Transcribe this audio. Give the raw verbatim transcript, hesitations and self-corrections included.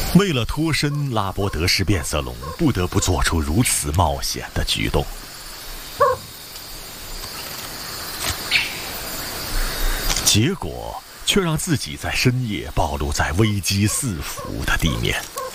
为了脱身，拉波德氏变色龙不得不做出如此冒险的举动。结果却让自己在深夜暴露在危机四伏的地面。